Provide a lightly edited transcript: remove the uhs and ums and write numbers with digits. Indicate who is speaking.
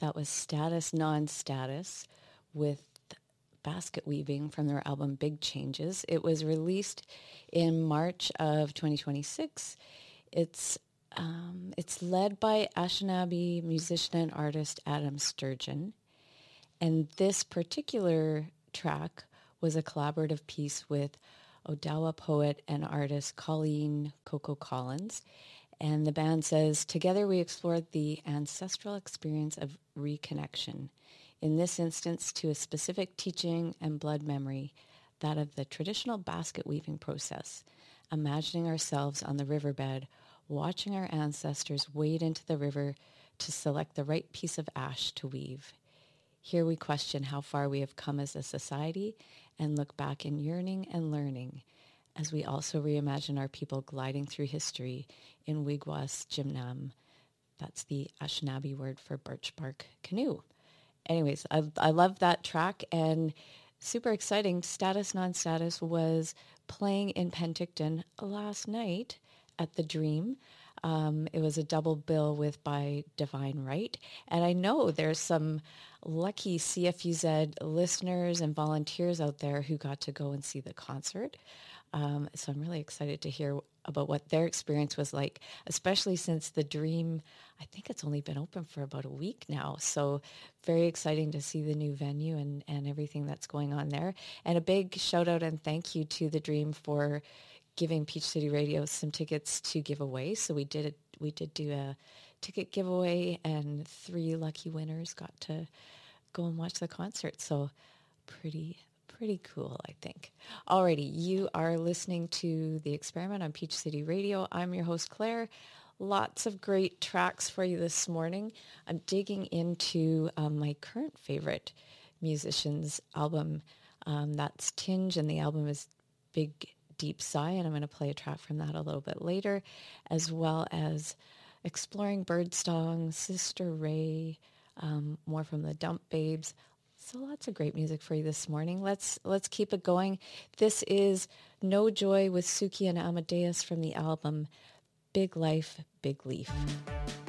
Speaker 1: That was Status Non-Status with basket weaving from their album Big Changes. It was released in March of 2026. It's led by Anishinaabe musician and artist Adam Sturgeon. And this particular track was a collaborative piece with Odawa poet and artist Colleen Coco Collins. And the band says, together we explored the ancestral experience of reconnection, in this instance to a specific teaching and blood memory, that of the traditional basket weaving process, imagining ourselves on the riverbed, watching our ancestors wade into the river to select the right piece of ash to weave. Here we question how far we have come as a society and look back in yearning and learning, as we also reimagine our people gliding through history in Wigwas Jimnam. That's the Anishinaabe word for birch bark canoe. Anyways, I love that track, and super exciting. Status Non-Status was playing in Penticton last night at the Dream. It was a double bill with By Divine Right. And I know there's some lucky CFUZ listeners and volunteers out there who got to go and see the concert. So I'm really excited to hear about what their experience was like, especially since the Dream, I think it's only been open for about a week now. So very exciting to see the new venue and everything that's going on there. And a big shout out and thank you to the Dream for giving Peach City Radio some tickets to give away. So we did do a ticket giveaway, and 3 lucky winners got to go and watch the concert. So pretty cool, I think. Alrighty, you are listening to The Experiment on Peach City Radio. I'm your host, Claire. Lots of great tracks for you this morning. I'm digging into my current favorite musician's album. That's Tinge, and the album is Big Deep Sigh, and I'm going to play a track from that a little bit later, as well as exploring Birdsong, Sister Ray, more from the Dump Babes. So lots of great music for you this morning. Let's keep it going. This is No Joy with Suki and Amadeus from the album Big Life, Big Leaf.